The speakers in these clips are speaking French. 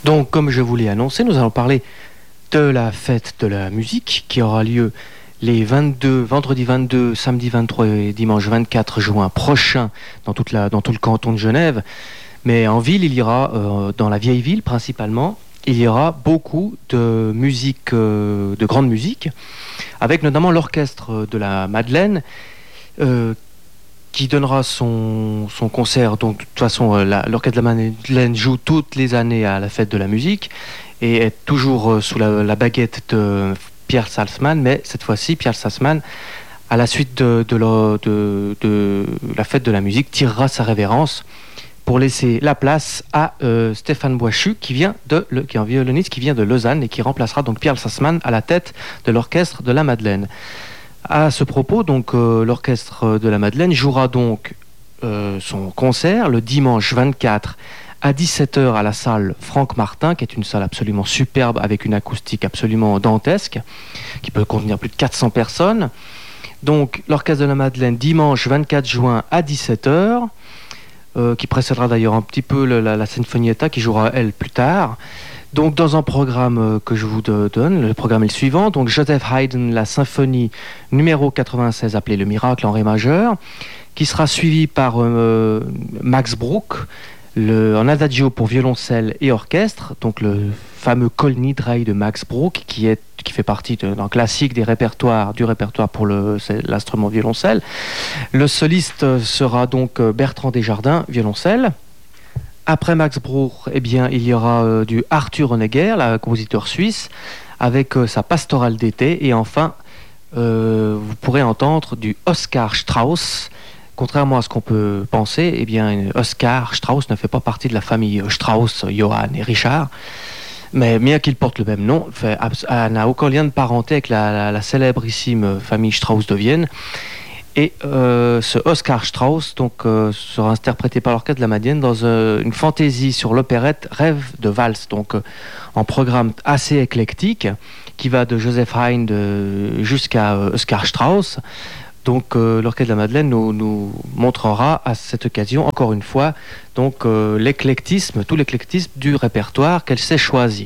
Donc, comme je vous l'ai annoncé, nous allons parler de la fête de la musique qui aura lieu les vendredi 22, samedi 23 et dimanche 24 juin prochains dans tout le canton de Genève. Mais en ville, il y aura, dans la vieille ville principalement, il y aura beaucoup de musique, de grande musique, avec notamment l'orchestre de la Madeleine, qui donnera son concert. Donc, de toute façon, l'orchestre de la Madeleine joue toutes les années à la fête de la musique et est toujours sous la baguette de Pierre Salzman, mais cette fois-ci, Pierre Salzman, à la suite de la fête de la musique, tirera sa révérence pour laisser la place à Stéphane Boischu, qui est un violoniste qui vient de Lausanne et qui remplacera donc Pierre Salzman à la tête de l'orchestre de la Madeleine. À ce propos, donc, l'orchestre de la Madeleine jouera donc son concert le dimanche 24 à 17h à la salle Franck Martin, qui est une salle absolument superbe avec une acoustique absolument dantesque, qui peut contenir plus de 400 personnes. Donc, l'orchestre de la Madeleine, dimanche 24 juin à 17h, qui précédera d'ailleurs un petit peu la Sinfonietta, qui jouera, elle, plus tard. Donc, dans un programme que je vous donne, le programme est le suivant. Donc, Joseph Haydn, la symphonie numéro 96, appelée Le Miracle en Ré majeur, qui sera suivi par Max Bruch, en adagio pour violoncelle et orchestre, donc le fameux Kol Nidrei de Max Bruch, qui fait partie d'un classique du répertoire pour l'instrument violoncelle. Le soliste sera donc Bertrand Desjardins, violoncelle. Après Max Bruch, il y aura du Arthur Honegger, le compositeur suisse, avec sa pastorale d'été. Et enfin, vous pourrez entendre du Oscar Strauss. Contrairement à ce qu'on peut penser, Oscar Strauss ne fait pas partie de la famille Strauss, Johann et Richard. Mais bien qu'il porte le même nom, n'a aucun lien de parenté avec la célébrissime famille Strauss de Vienne. Et ce Oscar Strauss sera interprété par l'orchestre de la Madeleine dans une fantaisie sur l'opérette Rêve de valse, donc en programme assez éclectique qui va de Joseph Haydn jusqu'à Oscar Strauss. Donc l'orchestre de la Madeleine nous montrera à cette occasion encore une fois tout l'éclectisme du répertoire qu'elle s'est choisi.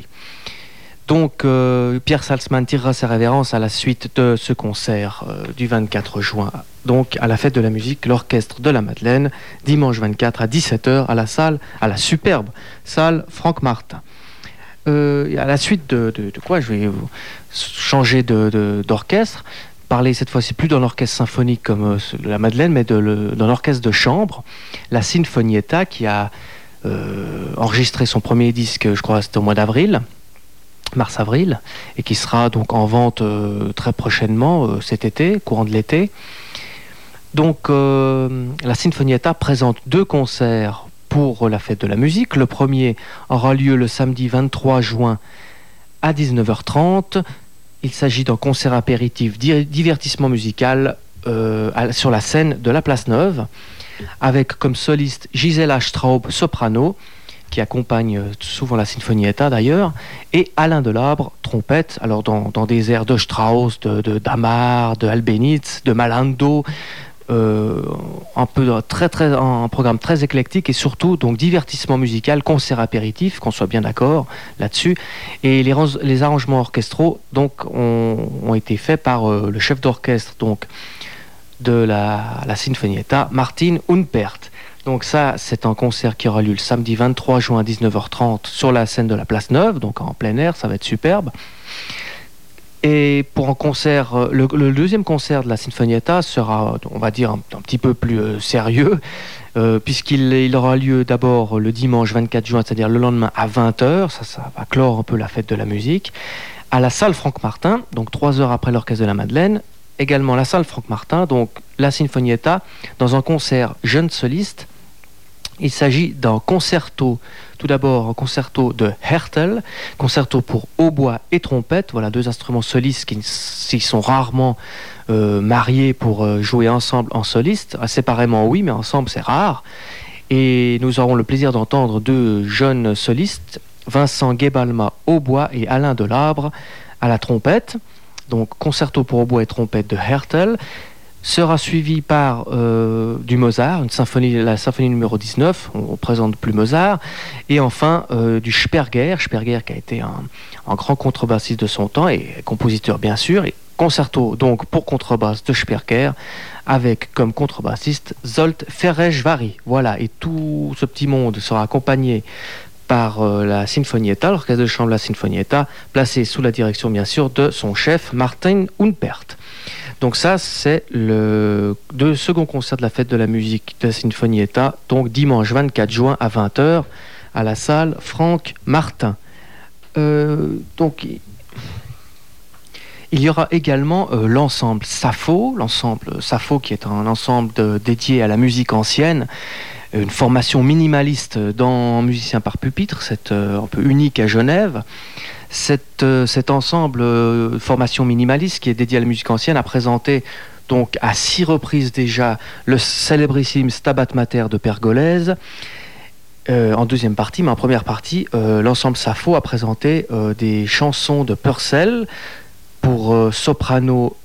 Donc, Pierre Salzman tirera sa révérence à la suite de ce concert du 24 juin. Donc, à la fête de la musique, l'orchestre de la Madeleine, dimanche 24 à 17h à la superbe salle Franck Martin. À la suite de quoi je vais changer d'orchestre, parler cette fois-ci plus d'un orchestre symphonique comme la Madeleine, mais d'un orchestre de chambre, la Sinfonietta, qui a enregistré son premier disque, je crois c'était au mois d'avril, mars-avril, et qui sera donc en vente très prochainement cet été, courant de l'été. Donc la Sinfonietta présente 2 concerts pour la fête de la musique. Le premier aura lieu le samedi 23 juin à 19h30. Il s'agit d'un concert apéritif divertissement musical sur la scène de la Place Neuve, avec comme soliste Gisela Straub, soprano, qui accompagne souvent la Sinfonietta d'ailleurs, et Alain Delabre, trompette, alors dans des airs de Strauss, de Damar, de Albéniz, de Malando, un programme très éclectique et surtout donc divertissement musical, concert apéritif, qu'on soit bien d'accord là-dessus. Et les arrangements orchestraux donc ont été faits par le chef d'orchestre donc de la Sinfonietta, Martin Unpert. Donc ça, c'est un concert qui aura lieu le samedi 23 juin à 19h30 sur la scène de la Place Neuve, donc en plein air, ça va être superbe. Et pour un concert, le deuxième concert de la Sinfonietta sera, on va dire, un petit peu plus sérieux, puisqu'il aura lieu d'abord le dimanche 24 juin, c'est-à-dire le lendemain à 20h, ça va clore un peu la fête de la musique, à la salle Franck Martin, donc 3 heures après l'orchestre de la Madeleine, également la salle Franck Martin, donc la Sinfonietta, dans un concert jeune soliste. Il s'agit d'un concerto, tout d'abord un concerto de Hertel, concerto pour hautbois et trompette, voilà 2 instruments solistes qui sont rarement mariés pour jouer ensemble en soliste, séparément oui, mais ensemble c'est rare. Et nous aurons le plaisir d'entendre 2 jeunes solistes, Vincent Guébalma hautbois et Alain Delabre à la trompette, donc concerto pour hautbois et trompette de Hertel. sera suivi par du Mozart, la symphonie numéro 19, on ne présente plus Mozart, et enfin du Sperger qui a été un grand contrebassiste de son temps et compositeur bien sûr, et concerto donc pour contrebasse de Sperger, avec comme contrebassiste Zsolt Ferejvári. Voilà, et tout ce petit monde sera accompagné par la Sinfonietta, l'orchestre de chambre de la Sinfonietta, placé sous la direction bien sûr de son chef Martin Humpert. Donc ça, c'est le second concert de la fête de la musique de la Sinfonietta, donc dimanche 24 juin à 20h à la salle Franck Martin. Donc il y aura également l'ensemble Sappho qui est un ensemble dédié à la musique ancienne, une formation minimaliste dans musiciens par pupitre, c'est un peu unique à Genève. Cet ensemble formation minimaliste qui est dédié à la musique ancienne a présenté donc à 6 reprises déjà le célébrissime Stabat Mater de Pergolèse. En deuxième partie, mais en première partie, l'ensemble Sappho a présenté des chansons de Purcell pour soprano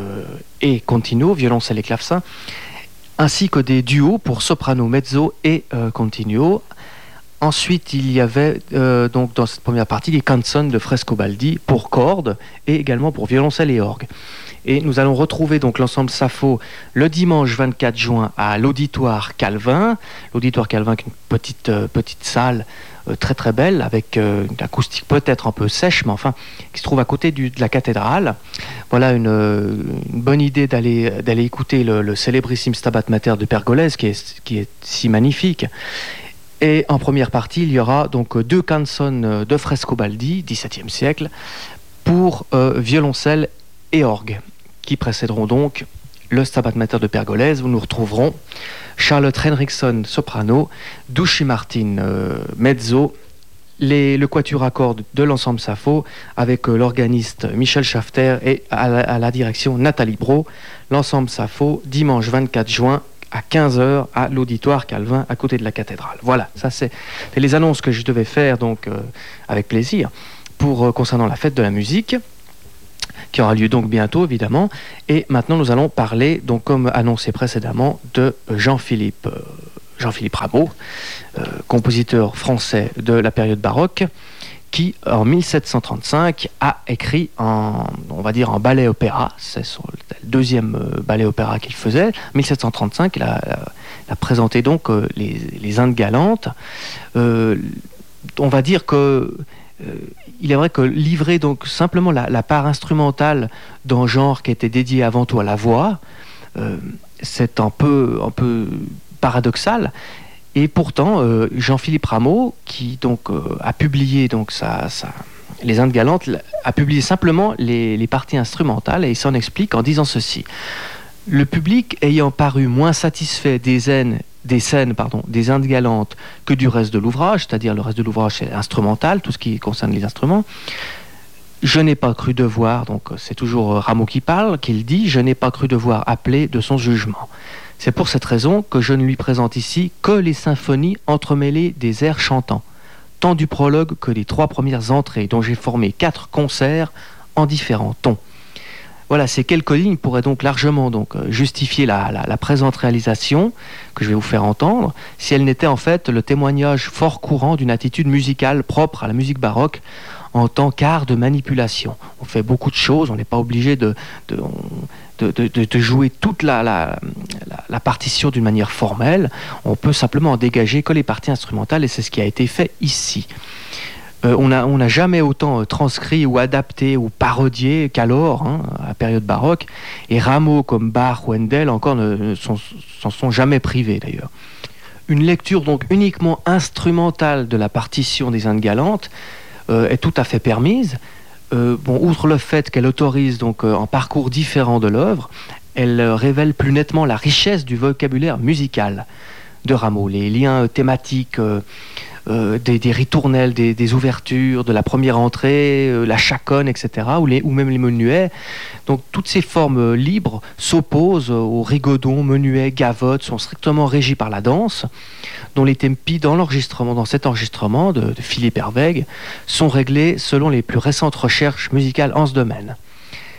et continuo, violoncelle et clavecin, ainsi que des duos pour soprano, mezzo et continuo. Ensuite, il y avait donc dans cette première partie des canzoni de Frescobaldi pour cordes et également pour violoncelle et orgue. Et nous allons retrouver donc l'ensemble Sappho le dimanche 24 juin à l'Auditoire Calvin. L'Auditoire Calvin, qui est une petite salle très très belle, avec une acoustique peut-être un peu sèche, mais enfin, qui se trouve à côté de la cathédrale. Voilà une bonne idée d'aller écouter le célébrissime Stabat Mater de Pergolèse, qui est si magnifique. Et en première partie, il y aura donc 2 canzoni de Frescobaldi, XVIIe siècle, pour violoncelle et orgue, qui précéderont donc le Stabat Mater de Pergolèse, où nous retrouverons Charlotte Henriksson, soprano, Duchy Martin, mezzo, le quatuor à cordes de l'ensemble Sappho, avec l'organiste Michel Schafter et à la direction Nathalie Brault. L'ensemble Sappho, dimanche 24 juin, à 15h à l'Auditoire Calvin, à côté de la cathédrale. Voilà, ça c'est les annonces que je devais faire, donc avec plaisir, concernant la fête de la musique, qui aura lieu donc bientôt, évidemment. Et maintenant, nous allons parler, donc comme annoncé précédemment, de Jean-Philippe Rameau, compositeur français de la période baroque, qui, en 1735, a écrit un ballet-opéra. C'est le deuxième ballet-opéra qu'il faisait. En 1735, il a présenté donc les Indes galantes. On va dire que il est vrai que livrer donc simplement la part instrumentale d'un genre qui était dédié avant tout à la voix, c'est un peu paradoxal. Et pourtant, Jean-Philippe Rameau, qui donc a publié donc les Indes galantes, a publié simplement les parties instrumentales, et il s'en explique en disant ceci: le public ayant paru moins satisfait des scènes des Indes galantes que du reste de l'ouvrage, c'est-à-dire le reste de l'ouvrage c'est instrumental, tout ce qui concerne les instruments, je n'ai pas cru devoir, donc c'est toujours Rameau qui parle, qu'il dit, je n'ai pas cru devoir appeler de son jugement. C'est pour cette raison que je ne lui présente ici que les symphonies entremêlées des airs chantants, tant du prologue que des 3 premières entrées, dont j'ai formé 4 concerts en différents tons. Voilà, ces quelques lignes pourraient donc largement justifier la présente réalisation que je vais vous faire entendre, si elle n'était en fait le témoignage fort courant d'une attitude musicale propre à la musique baroque en tant qu'art de manipulation. On fait beaucoup de choses, on n'est pas obligé de jouer toute la partition d'une manière formelle, on peut simplement en dégager que les parties instrumentales, et c'est ce qui a été fait ici. On n'a jamais autant transcrit ou adapté ou parodié qu'alors, à la période baroque, et Rameau comme Bach ou Handel encore s'en sont jamais privés d'ailleurs. Une lecture donc uniquement instrumentale de la partition des Indes galantes est tout à fait permise. Outre le fait qu'elle autorise donc un parcours différent de l'œuvre, elle révèle plus nettement la richesse du vocabulaire musical de Rameau, les liens thématiques, des ritournelles, des ouvertures, de la première entrée, la chaconne, etc., ou même les menuets. Donc toutes ces formes libres s'opposent aux rigodons, menuets, gavottes, sont strictement régies par la danse, dont les tempi dans cet enregistrement de Philippe Herwegh sont réglés selon les plus récentes recherches musicales en ce domaine.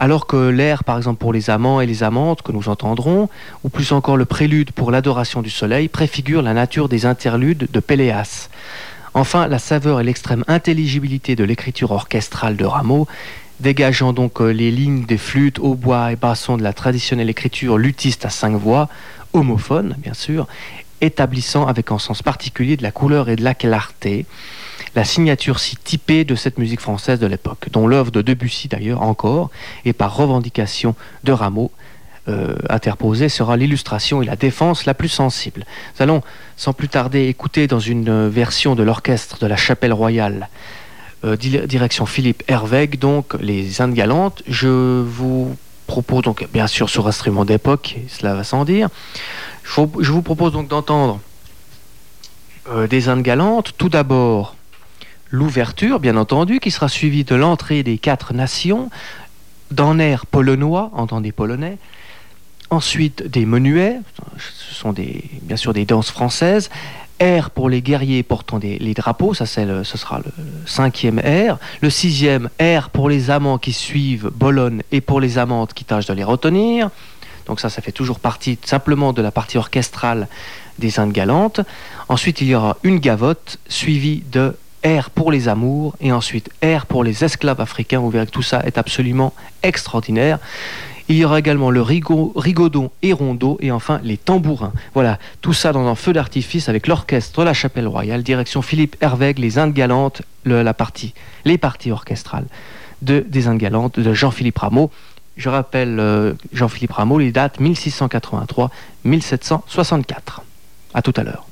Alors que l'air, par exemple, pour les amants et les amantes que nous entendrons, ou plus encore le prélude pour l'adoration du soleil, préfigure la nature des interludes de Péléas. Enfin, la saveur et l'extrême intelligibilité de l'écriture orchestrale de Rameau, dégageant donc les lignes des flûtes, hautbois et bassons de la traditionnelle écriture luthiste à 5 voix, homophone bien sûr, établissant avec un sens particulier de la couleur et de la clarté, la signature si typée de cette musique française de l'époque, dont l'œuvre de Debussy d'ailleurs encore, et par revendication de Rameau, interposée, sera l'illustration et la défense la plus sensible. Nous allons sans plus tarder écouter dans une version de l'orchestre de la Chapelle Royale, direction Philippe Herwegh, donc les Indes galantes. Je vous propose donc, bien sûr sur instrument d'époque, cela va sans dire, je vous propose donc d'entendre des Indes galantes. Tout d'abord l'ouverture, bien entendu, qui sera suivie de l'entrée des 4 nations, d'en air polonois, entendez polonais, ensuite des menuets, ce sont bien sûr des danses françaises, air pour les guerriers portant les drapeaux, ce sera le 5e air, le 6e air pour les amants qui suivent Bologne et pour les amantes qui tâchent de les retenir. Donc ça fait toujours partie simplement de la partie orchestrale des Indes galantes. Ensuite, il y aura une gavotte suivie de air pour les amours et ensuite air pour les esclaves africains. Vous verrez que tout ça est absolument extraordinaire. Il y aura également le rigodon et rondeau et enfin les tambourins. Voilà, tout ça dans un feu d'artifice avec l'orchestre de la Chapelle Royale, direction Philippe Herwegh, les Indes galantes, les parties orchestrales des Indes galantes de Jean-Philippe Rameau. Je rappelle Jean-Philippe Rameau, les dates 1683-1764. À tout à l'heure.